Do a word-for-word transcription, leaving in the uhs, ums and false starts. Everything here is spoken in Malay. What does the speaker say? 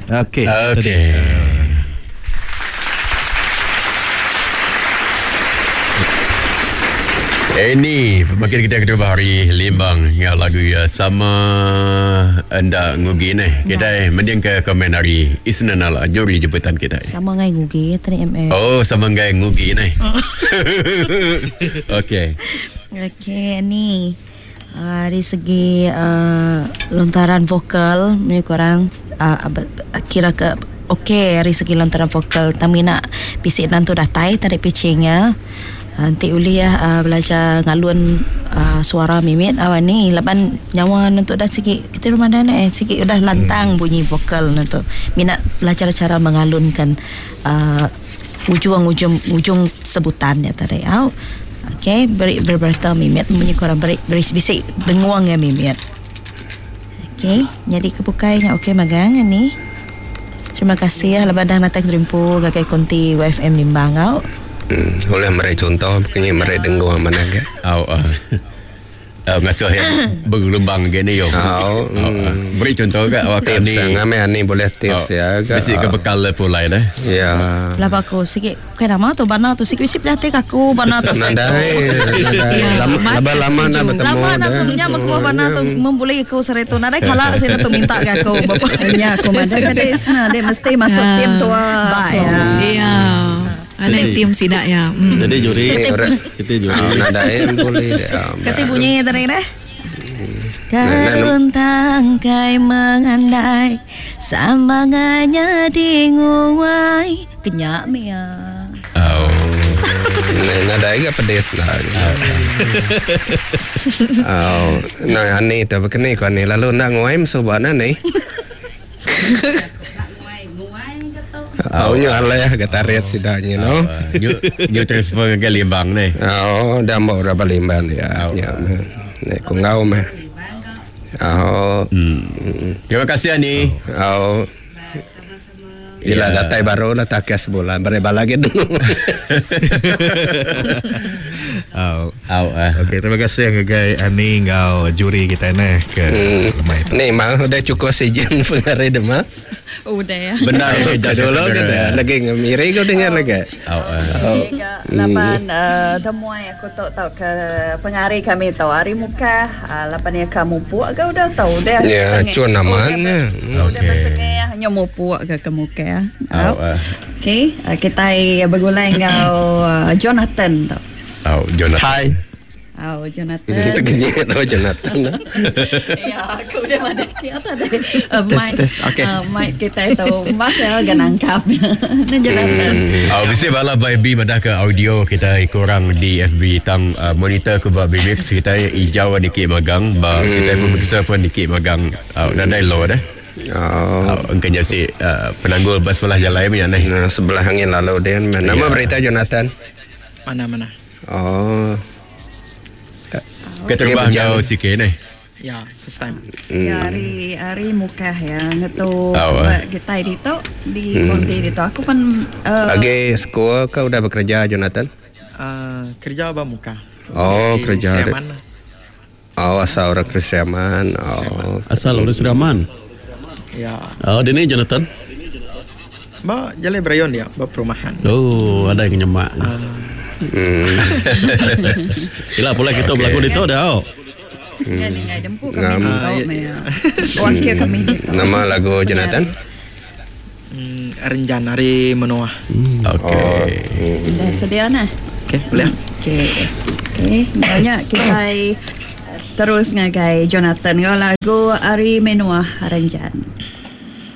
Okey. Okey. Ini pemakin kita kedua hari Limbang yang lagu ya sama anda ngugi ni. Kita mending ke komen hari Isnan ala juri jemputan kita. Sama ngai ngugi tadi M S. Oh, sama ngai ngugi ni. Okey. Okey ni uh, dari segi uh, lontaran vokal ni korang uh, kira ke okey dari segi lontaran vokal kami nak bisik nantu datai tarik pitchingnya. Nanti uli ya uh, belajar ngalun uh, suara mimit awan ni laban nyawa untuk dah sikit kita rumah dah eh sikit dah lantang bunyi vokal untuk minat belajar cara mengalunkan uh, ujung-ujung ujung sebutan ya tadi au. Okey beri berberta mimit bunyi korang beri beri bisik denguang ya mimit. Okey jadi kebukainya okey magang ni. Terima kasih ya laban dah datang terimpu gagai konti W F M Limbang au. Hmm, oleh mereka contoh kini mereka dengar mana ke? Au ah. Uh, ngasuh yang berlembang gini yo. Oh, mm. Beri contoh ke awak tips ni. Tips yang ni boleh tips oh, ya. Mesti ke bekal pulai dah. Ya. Pelapa aku sikit. Kau nama tu bana tu sikit mesti pelatih aku bana tu. Nandai. Lama-lama nak bertemu. Lama nak punya makluh bana tu membuli aku seretu. Nandai kalau saya tu minta ke aku. Bapaknya aku mandai kadis na dia mesti masuk tim tu. Iya. Ada tim sidak ya. Hmm. Jadi juri. Kita juri. Oh, nadain boleh deh. Kati bunyi tadi dah. Karuntang kai mengandai samanganya dinguai kenyak mia. Oh. Nadai ke pedes lah. Oh. Nah, ani tu begini kau ni lalu nak nguai masuban ni. Oh, nyo alay kata red sidanya no. Nyo nyo transfer ke Limbang ni. Oh, dah mau berapa Limbang dia. Ya. Ni ku ngau mah. Oh. Terima kasih Ani. Oh. Bila datai baru lah tak kes bulan berapa lagi dulu. Oh, oh, okey terima kasih kegai Ani ngau juri kita ni ke. Ni mah udah cukup sejen pengari demah. Udah ya. Benar eh dulu kan lagi ngemiri kau dengar lagi. Oh. Lapan temuan aku tahu tahu ke pengari kami tahu hari muka lapan yang kamu puak ke udah tahu dah. Ya, cuma namanya. Udah pasangnya hanya mau puak ke muka. Okey, kita bergulai ngau Jonathan tahu. Oh, Jonathan. Hai. Oh, Jonathan. Terkejut tahu Jonathan. Ya, aku udah ada kita ada. Tes tes. Okey. Mic kita tahu mas ya ganangkap. Dan Jonathan. Oh, mesti bala by B madah ke audio kita kurang di F B tang uh, monitor ke bab mix kita hijau dikit magang, ba kita pun bisa pun dikit magang. Oh, nandai low dah. Oh, oh engkanya si uh, penanggul bas sebelah jalan punya ni. Nah, sebelah angin lalu dia. Nama yeah. Berita Jonathan. Mana-mana. Oh. Keterbang jauh sikit ni. Ya, first time. Hmm. Ya, hari hari muka ya ngetu oh, kita di tu di hmm. konti di tu. Aku kan uh, lagi sekolah kau udah bekerja Jonathan? Uh, kerja apa muka? Oh, di kerja. Seriaman. Oh, asal orang Seriaman. Oh, asal orang Seriaman. Ya. Oh, dia ni Jonathan. Ba jalan Brayon dia, ba perumahan. Oh, ada yang nyemak. Uh. Hmm. Ila pula kita okay. Berlaku di tu dah. Ya, ni ngai dempu kami ni. Wakil kami. Nama lagu Jonathan? Hmm, Renjan Hari Menua. Hmm. Okey. Oh. Dah sedia nah. Okey, boleh. Okey. Okey, banyak kita terus ngagai Jonathan lagu Hari Menua Renjan.